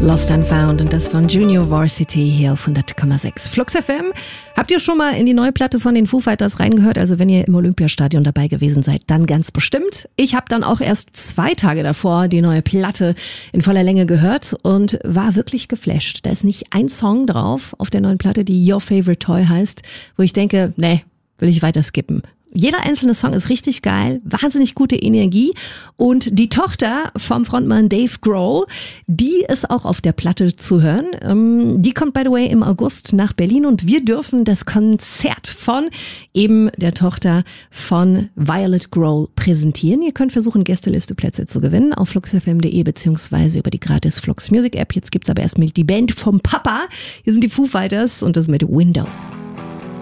Lost and Found und das von Junior Varsity hier auf 100,6 Flux FM. Habt ihr schon mal in die neue Platte von den Foo Fighters reingehört? Also wenn ihr im Olympiastadion dabei gewesen seid, dann ganz bestimmt. Ich habe dann auch erst 2 Tage davor die neue Platte in voller Länge gehört und war wirklich geflasht. Da ist nicht ein Song drauf auf der neuen Platte, die Your Favorite Toy heißt, wo ich denke, nee, will ich weiter skippen. Jeder einzelne Song ist richtig geil, wahnsinnig gute Energie und die Tochter vom Frontmann Dave Grohl, die ist auch auf der Platte zu hören. Die kommt by the way im August nach Berlin und wir dürfen das Konzert von eben der Tochter von Violet Grohl präsentieren. Ihr könnt versuchen, Gästelisteplätze zu gewinnen auf fluxfm.de beziehungsweise über die gratis Flux Music App. Jetzt gibt's aber erstmal die Band vom Papa. Hier sind die Foo Fighters und das mit Window.